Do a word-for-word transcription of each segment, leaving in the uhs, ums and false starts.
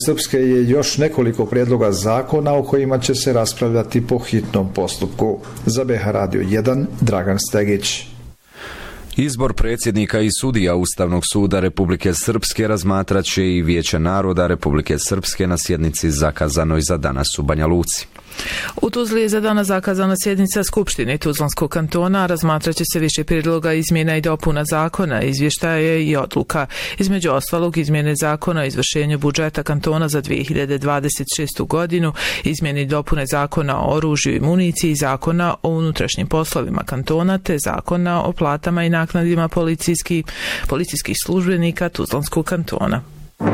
Srpske je još nekoliko prijedloga zakona o kojima će se raspravljati po hitnom postupku. Za B H Radio jedan, Dragan Stegić. Izbor predsjednika i sudija Ustavnog suda Republike Srpske razmatrat će i Vijeće naroda Republike Srpske na sjednici zakazanoj za danas u Banja Luci. U Tuzli je za danas zakazana sjednica Skupštine Tuzlanskog kantona, razmatrat će se više prijedloga izmjena i dopuna zakona, izvještaje i odluka. Između ostalog, izmjene zakona o izvršenju budžeta kantona za dvije hiljade dvadeset šestu godinu, izmjene i dopune zakona o oružju i municiji, zakona o unutrašnjim poslovima kantona, te zakona o platama i naknadima policijskih, policijskih službenika Tuzlanskog kantona.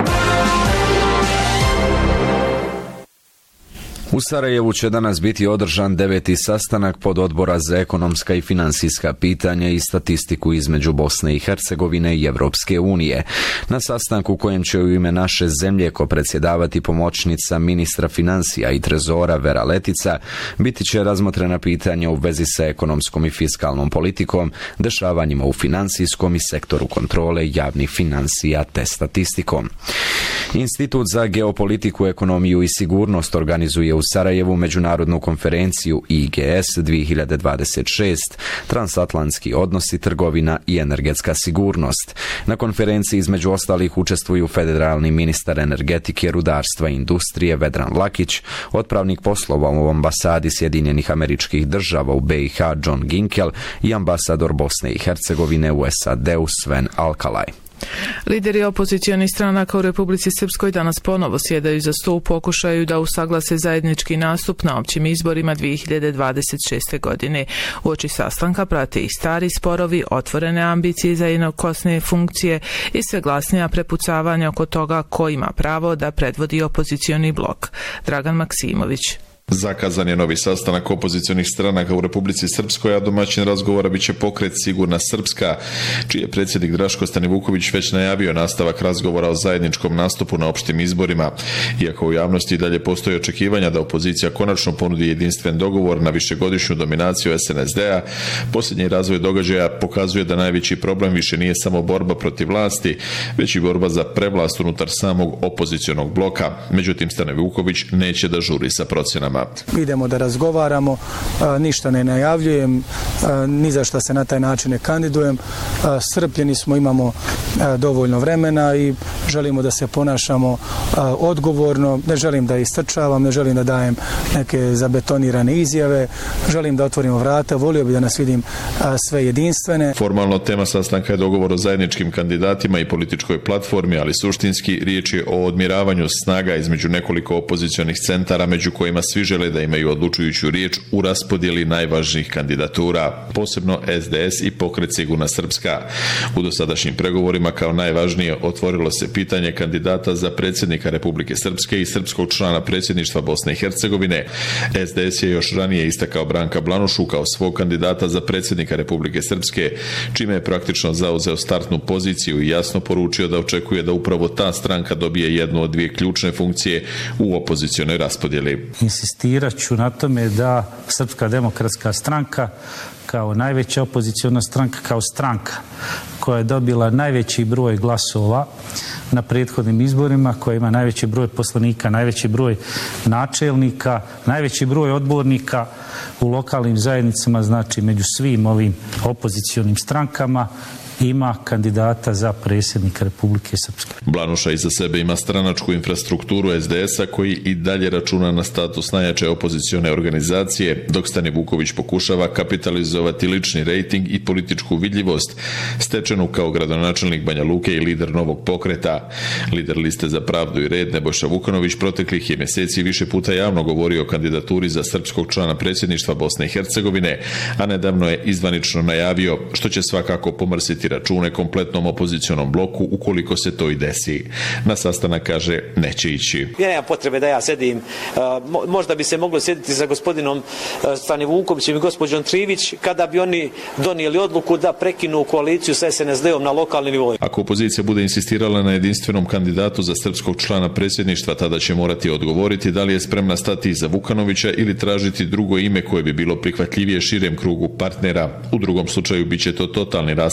U Sarajevu će danas biti održan deveti sastanak pododbora za ekonomska i financijska pitanja i statistiku između Bosne i Hercegovine i Evropske unije. Na sastanku kojem će u ime naše zemlje kopredsjedavati pomoćnica ministra financija i trezora Vera Letica, biti će razmotrena pitanja u vezi sa ekonomskom i fiskalnom politikom, dešavanjima u financijskom i sektoru kontrole javnih financija te statistikom. Institut za geopolitiku, ekonomiju i sigurnost organizuje u Sarajevu međunarodnu konferenciju I G S dvije hiljade dvadeset šest, transatlantski odnosi, trgovina i energetska sigurnost. Na konferenciji između ostalih učestvuju federalni ministar energetike, rudarstva i industrije Vedran Lakić, otpravnik poslova u ambasadi Sjedinjenih Američkih Država u B i H John Ginkel i ambasador Bosne i Hercegovine u S A D-u Sven Alkalaj. Lideri opozicionih stranaka u Republici Srpskoj danas ponovo sjedaju za sto u pokušaju da usaglase zajednički nastup na općim izborima dvije hiljade dvadeset šeste. godine. Uoči sastanka prate i stari sporovi, otvorene ambicije za jednokosne funkcije i sve glasnija prepucavanja oko toga ko ima pravo da predvodi opozicioni blok. Dragan Maksimović. Zakazan je novi sastanak opozicionih stranaka u Republici Srpskoj, a domaćin razgovora biće pokret Sigurna Srpska, čiji je predsjednik Draško Stanivuković već najavio nastavak razgovora o zajedničkom nastupu na opštim izborima. Iako u javnosti i dalje postoji očekivanja da opozicija konačno ponudi jedinstven dogovor na višegodišnju dominaciju S N S D-a, posljednji razvoj događaja pokazuje da najveći problem više nije samo borba protiv vlasti, već i borba za prevlast unutar samog opozicionog bloka. Međutim, Stanivuković neće da žuri sa procjenama. Idemo da razgovaramo, ništa ne najavljujem, ni za šta se na taj način ne kandidujem. Strpljeni smo, imamo dovoljno vremena i želimo da se ponašamo odgovorno. Ne želim da istrčavam, ne želim da dajem neke zabetonirane izjave. Želim da otvorimo vrata, volio bi da nas vidim sve jedinstvene. Formalno tema sastanka je dogovor o zajedničkim kandidatima i političkoj platformi, ali suštinski riječ je o odmiravanju snaga između nekoliko opozicionih centara, među kojima svi žele da imaju odlučujuću riječ u raspodjeli najvažnijih kandidatura, posebno S D S i pokret Sigurna Srpska. U dosadašnjim pregovorima kao najvažnije otvorilo se pitanje kandidata za predsjednika Republike Srpske i srpskog člana predsjedništva Bosne i Hercegovine. S D S je još ranije istakao Branka Blanušu kao svog kandidata za predsjednika Republike Srpske, čime je praktično zauzeo startnu poziciju i jasno poručio da očekuje da upravo ta stranka dobije jednu od dvije ključne funkcije u opozicionoj raspodjeli. Insistirat ću na tome da Srpska demokratska stranka kao najveća opoziciona stranka, kao stranka koja je dobila najveći broj glasova na prethodnim izborima, koja ima najveći broj poslanika, najveći broj načelnika, najveći broj odbornika u lokalnim zajednicama, znači među svim ovim opozicionim strankama, ima kandidata za predsjednika Republike Srpske. Blanuša iza sebe ima stranačku infrastrukturu S D S-a koji i dalje računa na status najjače opozicione organizacije, dok Stanivuković pokušava kapitalizovati lični rejting i političku vidljivost, stečenu kao gradonačelnik Banja Luke i lider novog pokreta. Lider liste za pravdu i red Nebojša Vukanović proteklih je mjeseci više puta javno govorio o kandidaturi za srpskog člana predsjedništva Bosne i Hercegovine, a nedavno je izvanično najavio, što će svakako pomrsiti račune kompletnom opozicionom bloku ukoliko se to i desi. Na sastanak kaže neće ići. Ja nemam potrebe da ja sedim, možda bi se moglo sjediti za gospodinom Stanivukovićem i gospođom Trivić kada bi oni donijeli odluku da prekinu koaliciju sa S N S D-om na lokalni nivou. Ako opozicija bude insistirala na jedinstvenom kandidatu za srpskog člana predsjedništva, tada će morati odgovoriti da li je spremna stati iza Vukanovića ili tražiti drugo ime koje bi bilo prihvatljivije širem krugu partnera. U drugom slučaju biće to totalni raspad za opoziciju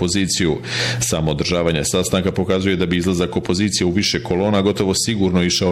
opoziciju. Samo održavanje sastanka pokazuje da bi izlazak opozicije u više kolona gotovo sigurno išao